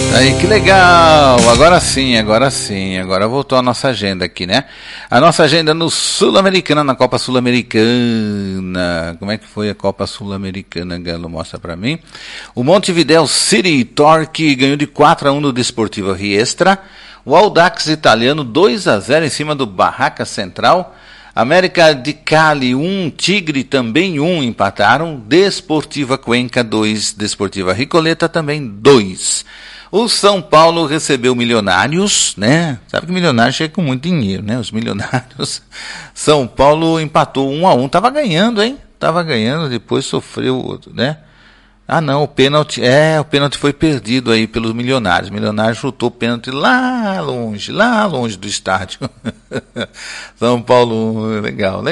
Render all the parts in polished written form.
Aí, que legal! Agora sim, agora voltou a nossa agenda aqui, né? A nossa agenda no Sul-Americana, na Copa Sul-Americana. Como é que foi a Copa Sul-Americana, Galo? Mostra pra mim. O Montevideo City Torque ganhou de 4-1 do Desportivo Riestra. O Audax italiano 2-0 em cima do Barraca Central. América de Cali 1, Tigre também 1, empataram. Desportiva Cuenca 2, Desportiva Ricoleta também 2. O São Paulo recebeu Milionários, né? Sabe que Milionários chega com muito dinheiro, né? Os Milionários. São Paulo empatou 1-1. Tava ganhando, hein? Tava ganhando, depois sofreu outro, né? Ah, não, o pênalti foi perdido aí pelos Milionários. O Milionários chutou o pênalti lá longe do estádio. São Paulo, legal.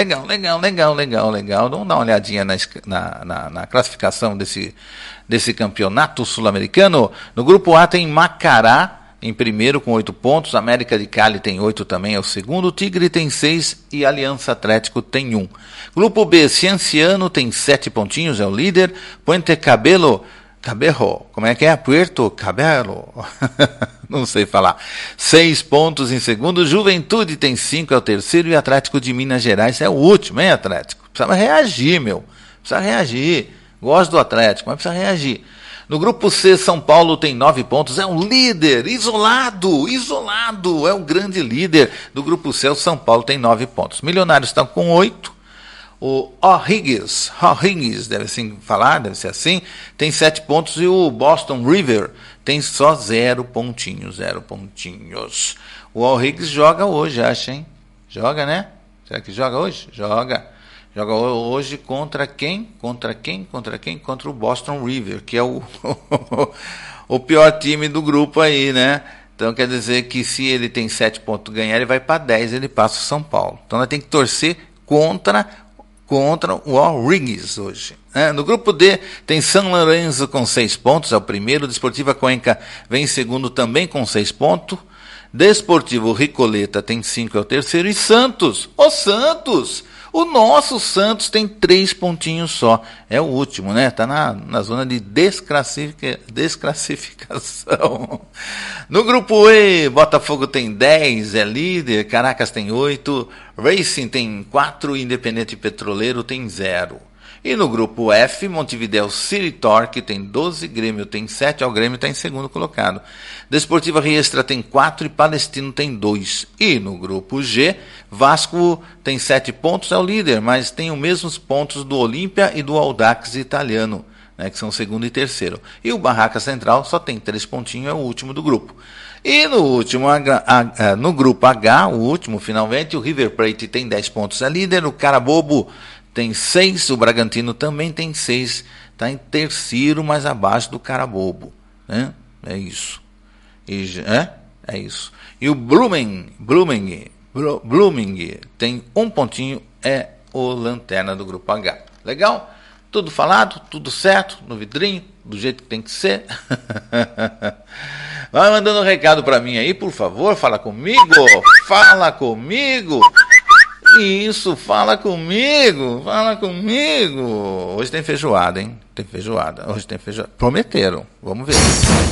Vamos dar uma olhadinha na classificação desse campeonato sul-americano. No grupo A tem Macará em primeiro com 8 pontos, América de Cali tem 8 também, é o segundo, Tigre tem 6 e Aliança Atlético tem 1. Grupo B, Cienciano tem 7 pontinhos, é o líder, Puente Cabello, como é que é? Puerto Cabello, não sei falar, 6 pontos em segundo, Juventude tem 5, é o terceiro, e Atlético de Minas Gerais é o último, hein, Atlético? Precisa reagir, gosto do Atlético, mas precisa reagir. No grupo C, São Paulo tem 9 pontos, é um líder, isolado, é o grande líder do grupo C, o São Paulo tem 9 pontos. Milionários estão com 8, o O'Higgins, deve ser assim, tem 7 pontos, e o Boston River tem só 0 pontinhos. O O'Higgins joga hoje, acho, hein? Joga, né? Será que joga hoje? Joga hoje contra quem? Contra o Boston River, que é o pior time do grupo aí, né? Então quer dizer que se ele tem 7 pontos ganhar, ele vai para 10, ele passa o São Paulo. Então nós temos que torcer contra o O'Higgins hoje. No grupo D tem São Lourenço com 6 pontos, é o primeiro. Desportiva Cuenca vem em segundo também com 6 pontos. Desportivo Ricoleta tem 5, é o terceiro. E Santos, o nosso Santos tem 3 pontinhos só. É o último, né? Está na zona de desclassificação. No grupo E, Botafogo tem 10, é líder. Caracas tem 8. Racing tem 4. Independente Petroleiro tem 0. E no grupo F, Montevideo City Torque tem 12, Grêmio tem 7, o Grêmio está em segundo colocado. Desportiva Riestra tem 4 e Palestino tem 2. E no grupo G, Vasco tem 7 pontos, é o líder, mas tem os mesmos pontos do Olímpia e do Audax italiano, né, que são segundo e terceiro. E o Barraca Central só tem 3 pontinhos, é o último do grupo. E no grupo H, o último finalmente, o River Plate tem 10 pontos, é líder, o Carabobo tem 6, o Bragantino também tem 6, está em terceiro, mas abaixo do Carabobo, né? É isso. É isso. E o Blooming tem 1 pontinho, é o lanterna do grupo H. Legal? Tudo falado, tudo certo, no vidrinho, do jeito que tem que ser. Vai mandando um recado para mim aí, por favor, fala comigo. Isso, fala comigo. Hoje tem feijoada, hein? Hoje tem feijoada. Prometeram, vamos ver.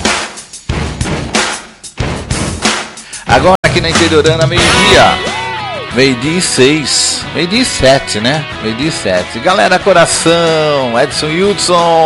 Agora aqui na Interiorana, meio-dia e 6. Meio-dia e 7, né? Galera, coração, Edson Hudson.